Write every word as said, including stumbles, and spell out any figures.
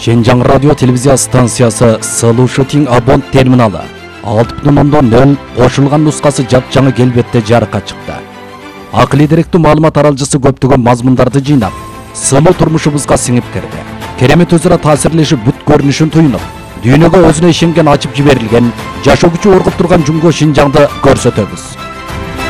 Şenjan Radyo Televizya Stansiyası Solution Abon terminali алты бүтін оннан нөл қошылған нұсқасы жап-жаңы келбетте жарыққа шықты. Ақылы деректі маалымат аралжысы көптөгөн мазмундарды жыйнап, сымыл турмушубузга сиңип кирди. Керемет өзара таасирлешип бүт көрүнүшүн туйнуп, дүйнөгө өзүнө ишенген ачып жиберилген, жашоо күчү оргуп турган Жумго Шинжаңды көрсөтөбүз.